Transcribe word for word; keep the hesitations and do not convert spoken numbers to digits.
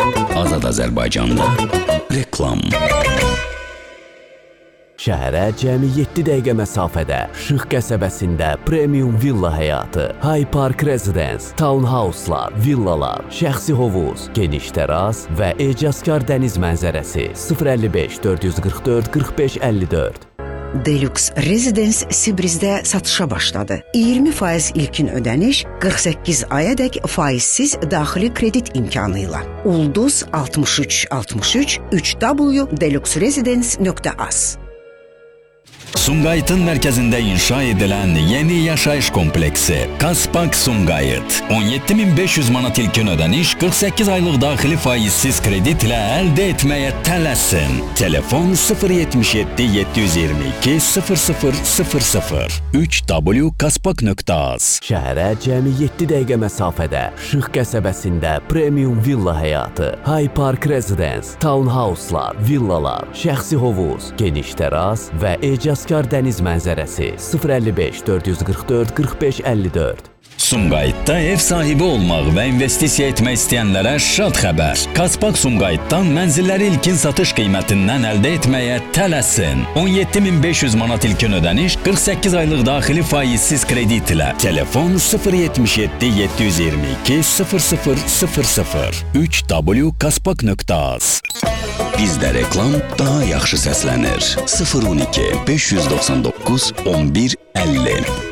Azad Azərbaycanda reklam. Şəhərə cəmi yeddi dəqiqə məsafədə, Şıx qəsəbəsində premium villa həyatı, High Park Residence, townhouse'lar, villalar, şəxsi hovuz, geniş təras və ecazkar dəniz mənzərəsi sıfır əlli beş dörd yüz qırx dörd qırx beş əlli dörd. Deluxe Residence Sibrizdə satışa başladı. iyirmi faiz ilkin ödəniş, qırx səkkiz ayadək faizsiz daxili kredit imkanı ilə. Ulduz altmış üç altmış üç üç w deluxe residence nöqtə az. Sumqayıtın mərkəzində inşa edilən yeni yaşayış kompleksi Kaspak Sumqayıt. on yeddi min beş yüz manat ilkin ödəniş, qırx səkkiz aylıq daxili faizsiz kredit ilə əldə etməyə tələsin. Telefon sıfır yetmiş yeddi yeddi yüz iyirmi iki sıfır sıfır sıfır sıfır üç w kaspak nöqtə az. Şəhərə cəmi yeddi dəqiqə məsafədə, Şıx qəsəbəsində premium villa həyatı, High Park Residence, townhouse'lar, villalar, şəxsi hovuz, geniş təras və ecazkar dəniz mənzərəsi sıfır əlli beş dörd yüz qırx dörd qırx beş əlli dörd. Sumqayıtda ev sahibi olmaq və investisiya etmək istəyənlərə şad xəbər. Kaspak Sumqayıtdan mənzilləri ilkin satış qiymətindən əldə etməyə tələsin. on yeddi min beş yüz manat ilkin ödəniş, qırx səkkiz aylıq daxili faizsiz kredit ilə. Telefon sıfır yetmiş yeddi yeddi yüz iyirmi iki sıfır sıfır sıfır sıfır üç w kaspak nöqtə az. Bizdə reklam daha yaxşı səslənir. sıfır on iki beş yüz doxsan doqquz on bir əlli.